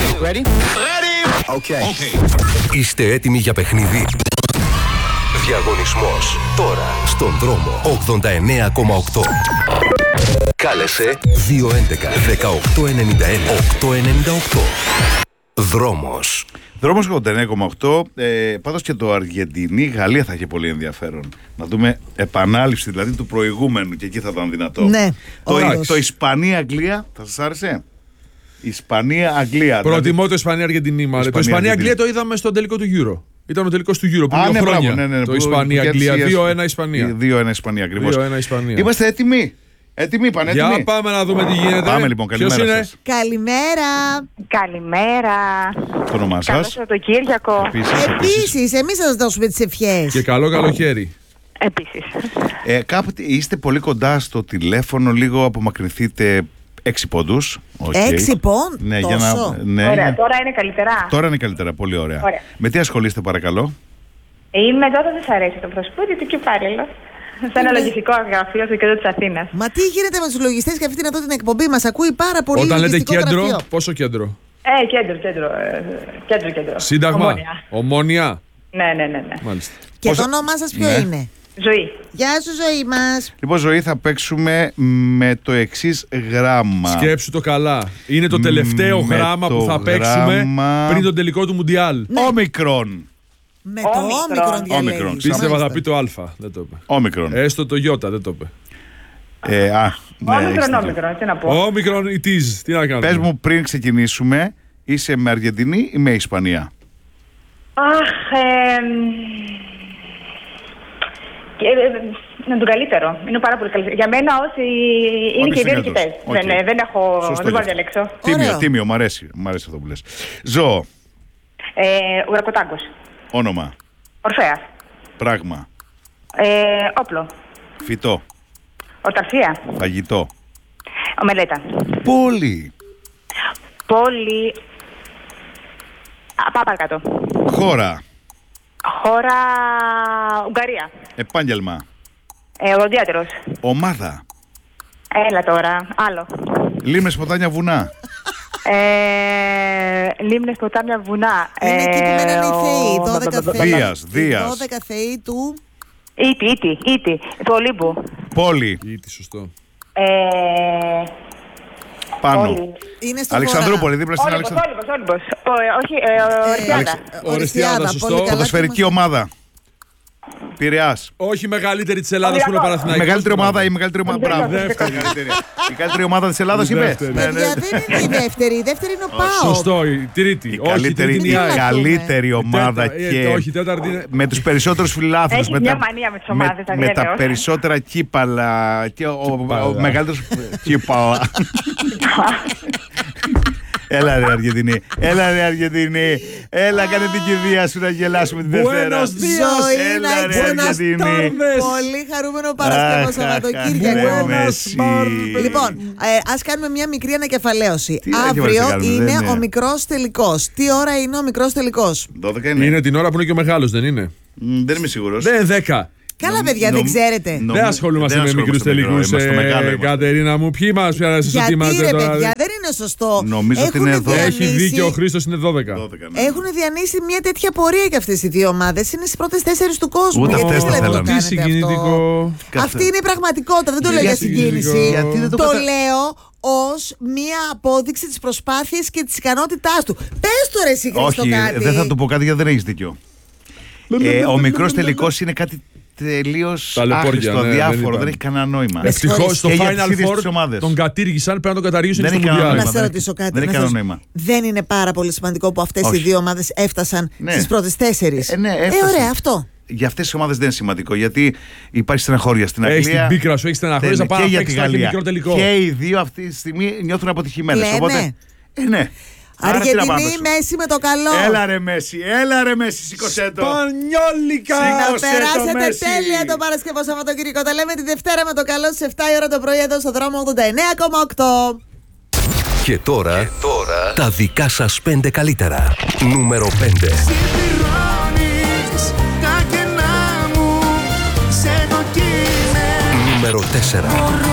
Ready? Okay. Είστε έτοιμοι για παιχνίδι? Διαγωνισμός τώρα στον δρόμο 89,8. Κάλεσε 211 1891 898. Δρόμος. Δρόμος 89,8. Πάντως και το Αργεντινή-Γαλλία θα είχε πολύ ενδιαφέρον. Να δούμε επανάληψη δηλαδή του προηγούμενου και εκεί θα ήταν δυνατό. Ναι, το Ισπανία-Αγγλία θα σας άρεσε? Ισπανία-Αγγλία. Προτιμώ δηλαδή... το Ισπανία-Αργεντινή. Το Ισπανία-Αγγλία το είδαμε στον τελικό του Euro. Ήταν ο τελικός του Euro πριν 2 χρόνια. Ναι, το Ισπανία-Αγγλία 2-1 Ισπανία. 2-1 Ισπανία ακριβώς. 2-1 Ισπανία. Είμαστε έτοιμοι? Έτοιμοι, πανέτοιμοι. Για πάμε να δούμε τι γίνεται. Πάμε λοιπόν, καλημέρα σας. Καλημέρα. Το όνομά σας? Καλό Σαββατοκύριακο. Επίσης, εμείς θα σας δώσουμε τις ευχές. Και καλό καλοκαίρι. Επίσης. Κάποτε είστε πολύ κοντά στο τηλέφωνο, λίγο απομακρυνθείτε 6 πόντους. 6 πόντους, ναι, τόσο. Ωραία, τώρα είναι καλύτερα. Τώρα είναι καλύτερα, πολύ ωραία. Με τι ασχολείστε παρακαλώ? Είμαι εδώ, δεν σας αρέσει το προσωπικό, και υπάλληλο. Σε ένα λογιστικό γραφείο στο κέντρο της Αθήνας. Μα τι γίνεται με τους λογιστές και αυτή είναι εδώ την εκπομπή μας? Ακούει πάρα πολύ. Όταν λέτε κέντρο, γραφείο. πόσο κέντρο? Κέντρο. Σύνταγμα. Ομόνια. Ναι. Μάλιστα. Και το όνομά σας ποιο είναι? Ζωή. Γεια σου, Ζωή μας. Λοιπόν, Ζωή, θα παίξουμε με το εξής γράμμα. Σκέψου το καλά. Είναι το τελευταίο γράμμα που θα παίξουμε πριν τον τελικό του Μουντιάλ. Όμικρον. Με το όμικρον. Πίστευα θα πει το α. Δεν το είπε. Όμικρον. Έστω το ι, δεν το είπε. Όμικρον, τι να πω. Όμικρον it is. Τι να κάνουμε? Πες μου πριν ξεκινήσουμε, είσαι με Αργεντινή ή με Ισπανία? Είναι το καλύτερο. Είναι πάρα πολύ καλύτερο. Για μένα όσοι είναι και οι δύο νικητές. Δεν μπορώ να διαλέξω. Τίμιο, μ' αρέσει αυτό που λες. Ζώο. Ουρακοτάγκος. Όνομα. Ορφέας. Πράγμα. Όπλο. Φυτό. Ορταρσία. Φαγητό. Ομελέτα. Πόλη. Πάμε παρακάτω. Χώρα. Ουγγαρία. Επάγγελμα. Οδοντίατρος. Ομάδα. Έλα τώρα, άλλο. Λίμνες, ποτάμια, βουνά. Λίμνες, ποτάμια, βουνά. Είναι εκεί που μένανε οι θεοί. Δίας. 12 θεοί του... Ήτη. Του Ολύμπου. Πόλη. Ήτη, σωστό. Πάνω. Είναι στο Αλεξανδρούπολη, δίπλα στην Αλεξανδρούπολη. Όλυμπος. Όχι, Ορεστιάδα, σωστό. Ποδοσφαιρική ομάδα. Πειραιάς. Όχι μεγαλύτερη της Ελλάδας που είναι ο Παναθηναϊκός. Μεγαλύτερη ομάδα ή μεγαλύτερη ομάδα. Μπράβο. Η καλύτερη ομάδα της Ελλάδας είπε. Δεν είναι η δεύτερη. Η δεύτερη είναι ο ΠΑΟΚ. Σωστό, η τρίτη. Η καλύτερη ομάδα και με τους περισσότερους φιλάθλους. Έχει μια μανία με τις ομάδες. Με τα περισσότερα κύπαλα και ο μεγαλύτερος κύπαλα. Έλα ρε Αργεντινή. Έλα κάνε την κηδεία σου να γελάσουμε την Δευτέρα. Έλα ρε Αργεντινή. Πολύ χαρούμενο Παρασκευό Σαββατοκύριακο. Λοιπόν, ας κάνουμε μια μικρή ανακεφαλαίωση. Αύριο είναι ο μικρός τελικός. Τι ώρα είναι ο μικρός τελικός? 12 είναι. Είναι την ώρα που είναι και ο μεγάλος, δεν είναι? Δεν είμαι σίγουρος. Δεν είναι 10. Καλά, παιδιά, δεν ξέρετε. Δεν ασχολούμαστε με μικρούς τελικούς. Κατερίνα μου, ποιοι μας πιάνασες ότι είμαστε τώρα? Γιατί ρε παιδιά, τώρα? δεν είναι σωστό. Νομίζω ότι είναι 12. Έχει δίκιο, ο Χρήστος είναι 12. Έχουν διανύσει μια τέτοια πορεία και αυτές οι δύο ομάδες. Είναι στις πρώτες 4 του κόσμου. Ούτε Γιατί αυτές τα θέλετε να το θέλανε. Τι συγκινητικό. Αυτή είναι η πραγματικότητα. Δεν το λέω για συγκίνηση. Το λέω ως μία απόδειξη της προσπάθειας και της ικανότητάς του. Πες το ρε εσύ, Χρήστο, κάτι. Όχι, δεν θα του πω κάτι γιατί δεν έχεις δίκιο. Ο μικρός τελικός είναι κάτι τελείως άχρηστο, αδιάφορο, δεν έχει κανένα νόημα. Ευτυχώς στο Final Four τον κατήργησαν, πρέπει να τον καταργήσουν στο Μουντιάλ. Να σε ρωτήσω κάτι. Δεν έχει κανένα νόημα. Δεν είναι πάρα πολύ σημαντικό που αυτές οι δύο ομάδες έφτασαν στις πρώτες 4? Ναι, έφτασαν. Ωραία, αυτό. Για αυτές τις ομάδες δεν είναι σημαντικό, γιατί υπάρχει στεναχώρια στην Αγγλία. Έχει την πίκρα σου, έχει στεναχώρια, θα πάει να παίξει μικρό τελικό. Και οι δύο αυτή τη στιγμή νιώθουν αποτυχημένες. Οπότε. Ναι. Αργεντινή, Μέση με το καλό. Έλα ρε Μέση, σήκωσέ το. Σπανιόλικα. Να περάσετε τέλεια το Παρασκευό Σαββατοκύριακο. Τα λέμε τη Δευτέρα με το καλό στις 7 η ώρα το πρωί εδώ στο δρόμο 89,8. Και τώρα τα δικά σας 5 καλύτερα. Νούμερο 5. Νούμερο 4.